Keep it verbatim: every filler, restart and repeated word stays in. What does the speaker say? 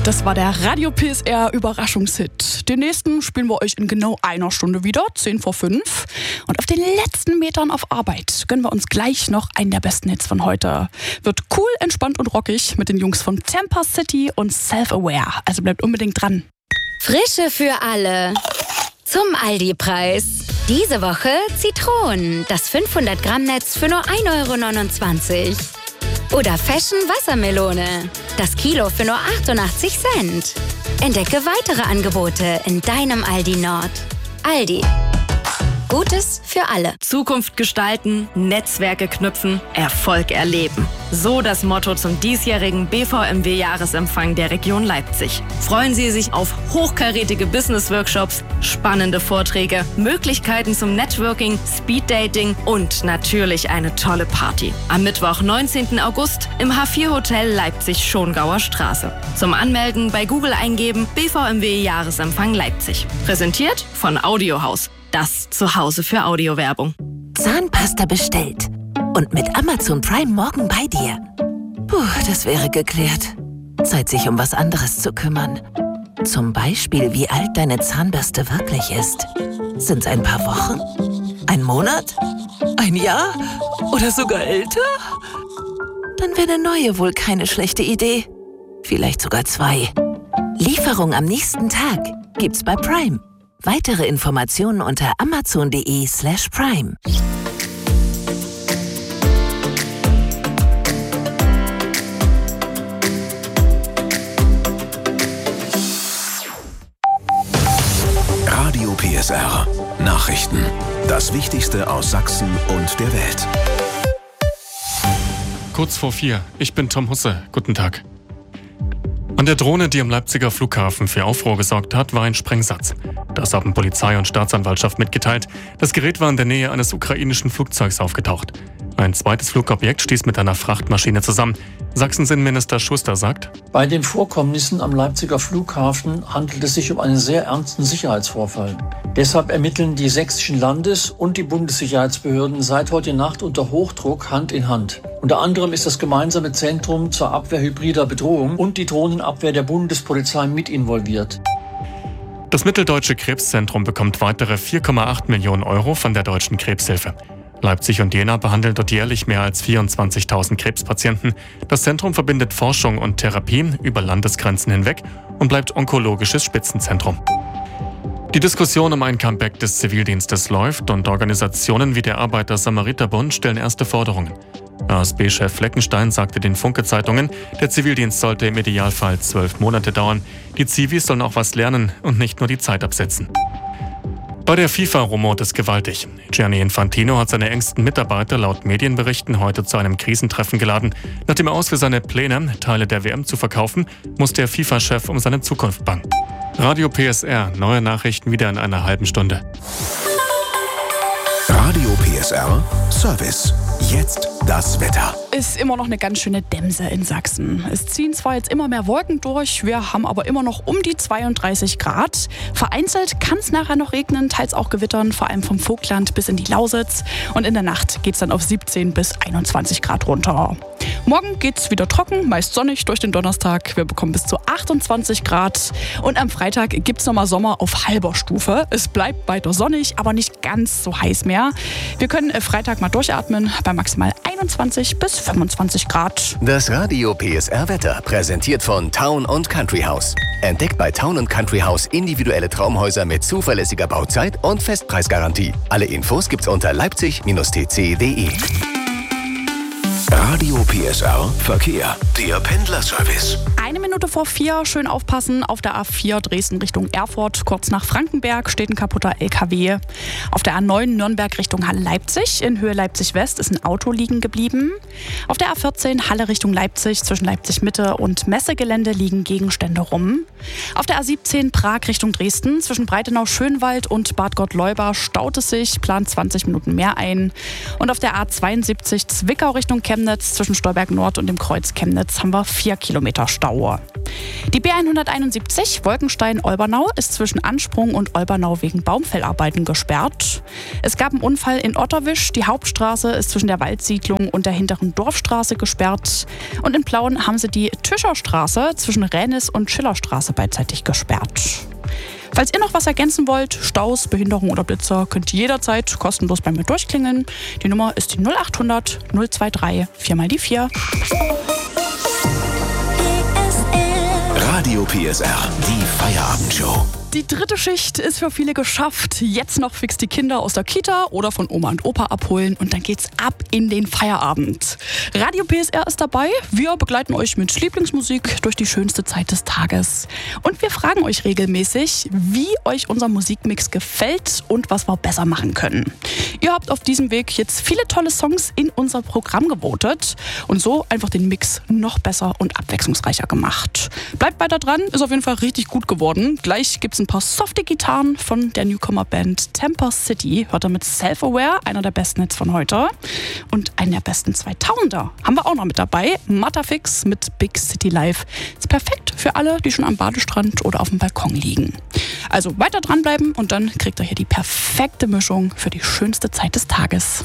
Das war der Radio P S R Überraschungshit. Den nächsten spielen wir euch in genau einer Stunde wieder, zehn vor fünf. Und auf den letzten Metern auf Arbeit gönnen wir uns gleich noch einen der besten Hits von heute. Wird cool, entspannt und rockig mit den Jungs von Tampa City und Self-Aware. Also bleibt unbedingt dran. Frische für alle. Zum Aldi-Preis. Diese Woche Zitronen, das fünfhundert Gramm Netz für nur ein Euro neunundzwanzig. Oder Fashion Wassermelone, das Kilo für nur achtundachtzig Cent. Entdecke weitere Angebote in deinem Aldi Nord. Aldi. Gutes für alle. Zukunft gestalten, Netzwerke knüpfen, Erfolg erleben. So das Motto zum diesjährigen B V M W-Jahresempfang der Region Leipzig. Freuen Sie sich auf hochkarätige Business-Workshops, spannende Vorträge, Möglichkeiten zum Networking, Speeddating und natürlich eine tolle Party. Am Mittwoch, neunzehnten August im H vier Hotel Leipzig-Schongauer Straße. Zum Anmelden bei Google eingeben B V M W-Jahresempfang Leipzig. Präsentiert von Audiohaus. Das Zuhause für Audiowerbung. Zahnpasta bestellt. Und mit Amazon Prime morgen bei dir. Puh, das wäre geklärt. Zeit, sich um was anderes zu kümmern. Zum Beispiel, wie alt deine Zahnbürste wirklich ist. Sind's ein paar Wochen? Ein Monat? Ein Jahr? Oder sogar älter? Dann wäre eine neue wohl keine schlechte Idee. Vielleicht sogar zwei. Lieferung am nächsten Tag gibt's bei Prime. Weitere Informationen unter amazon.de slash prime. Radio P S R. Nachrichten. Das Wichtigste aus Sachsen und der Welt. Kurz vor vier. Ich bin Tom Husse. Guten Tag. An der Drohne, die am Leipziger Flughafen für Aufruhr gesorgt hat, war ein Sprengsatz. Das haben Polizei und Staatsanwaltschaft mitgeteilt. Das Gerät war in der Nähe eines ukrainischen Flugzeugs aufgetaucht. Ein zweites Flugobjekt stieß mit einer Frachtmaschine zusammen. Sachsens Innenminister Schuster sagt: Bei den Vorkommnissen am Leipziger Flughafen handelt es sich um einen sehr ernsten Sicherheitsvorfall. Deshalb ermitteln die sächsischen Landes- und die Bundessicherheitsbehörden seit heute Nacht unter Hochdruck Hand in Hand. Unter anderem ist das gemeinsame Zentrum zur Abwehr hybrider Bedrohung und die Drohnenabwehr der Bundespolizei mit involviert. Das Mitteldeutsche Krebszentrum bekommt weitere vier Komma acht Millionen Euro von der Deutschen Krebshilfe. Leipzig und Jena behandeln dort jährlich mehr als vierundzwanzigtausend Krebspatienten. Das Zentrum verbindet Forschung und Therapie über Landesgrenzen hinweg und bleibt onkologisches Spitzenzentrum. Die Diskussion um ein Comeback des Zivildienstes läuft und Organisationen wie der Arbeiter-Samariter-Bund stellen erste Forderungen. A S B-Chef Fleckenstein sagte den Funke-Zeitungen, der Zivildienst sollte im Idealfall zwölf Monate dauern. Die Zivis sollen auch was lernen und nicht nur die Zeit absetzen. Bei der FIFA rumort es gewaltig. Gianni Infantino hat seine engsten Mitarbeiter laut Medienberichten heute zu einem Krisentreffen geladen. Nachdem er aus für seine Pläne, Teile der W M zu verkaufen, muss der FIFA-Chef um seine Zukunft bangen. Radio P S R, neue Nachrichten wieder in einer halben Stunde. Radio P S R Service. Jetzt das Wetter. Ist immer noch eine ganz schöne Dämse in Sachsen. Es ziehen zwar jetzt immer mehr Wolken durch, wir haben aber immer noch um die zweiunddreißig Grad. Vereinzelt kann es nachher noch regnen, teils auch gewittern, vor allem vom Vogtland bis in die Lausitz. Und in der Nacht geht es dann auf siebzehn bis einundzwanzig Grad runter. Morgen geht's wieder trocken, meist sonnig durch den Donnerstag. Wir bekommen bis zu achtundzwanzig Grad. Und am Freitag gibt's nochmal Sommer auf halber Stufe. Es bleibt weiter sonnig, aber nicht ganz so heiß mehr. Wir können Freitag mal durchatmen bei maximal einundzwanzig bis fünfundzwanzig Grad. Das Radio P S R Wetter präsentiert von Town und Country House. Entdeckt bei Town und Country House individuelle Traumhäuser mit zuverlässiger Bauzeit und Festpreisgarantie. Alle Infos gibt's unter leipzig Bindestrich t c punkt d e. Radio P S R Verkehr. Der Pendlerservice. Eine Minute vor vier, schön aufpassen, auf der A vier Dresden Richtung Erfurt, kurz nach Frankenberg steht ein kaputter L K W. Auf der A neun Nürnberg Richtung Halle-Leipzig, in Höhe Leipzig-West ist ein Auto liegen geblieben. Auf der A vierzehn Halle Richtung Leipzig, zwischen Leipzig-Mitte und Messegelände liegen Gegenstände rum. Auf der A siebzehn Prag Richtung Dresden, zwischen Breitenau-Schönwald und Bad Gottleuba staut es sich, plant zwanzig Minuten mehr ein. Und auf der A zweiundsiebzig Zwickau Richtung Chemnitz, zwischen Stolberg Nord und dem Kreuz Chemnitz haben wir vier Kilometer Stau. Die B hunderteinundsiebzig Wolkenstein-Olbernau ist zwischen Ansprung und Olbernau wegen Baumfellarbeiten gesperrt. Es gab einen Unfall in Otterwisch. Die Hauptstraße ist zwischen der Waldsiedlung und der hinteren Dorfstraße gesperrt. Und in Plauen haben sie die Tischerstraße zwischen Ränis und Schillerstraße beidseitig gesperrt. Falls ihr noch was ergänzen wollt, Staus, Behinderung oder Blitzer, könnt ihr jederzeit kostenlos bei mir durchklingeln. Die Nummer ist die null achthundert null drei vier mal die vier. Radio P S R, die Feierabendshow. Die dritte Schicht ist für viele geschafft. Jetzt noch fix die Kinder aus der Kita oder von Oma und Opa abholen und dann geht's ab in den Feierabend. Radio P S R ist dabei. Wir begleiten euch mit Lieblingsmusik durch die schönste Zeit des Tages. Und wir fragen euch regelmäßig, wie euch unser Musikmix gefällt und was wir besser machen können. Ihr habt auf diesem Weg jetzt viele tolle Songs in unser Programm gewotet und so einfach den Mix noch besser und abwechslungsreicher gemacht. Bleibt weiter dran, ist auf jeden Fall richtig gut geworden. Gleich gibt's ein paar softe Gitarren von der Newcomer-Band Temper City. Hört ihr mit Self-Aware, einer der besten Hits von heute. Und einen der besten zweitausender haben wir auch noch mit dabei. Matterfix mit Big City Life. Ist perfekt für alle, die schon am Badestrand oder auf dem Balkon liegen. Also weiter dranbleiben und dann kriegt ihr hier die perfekte Mischung für die schönste Zeit des Tages.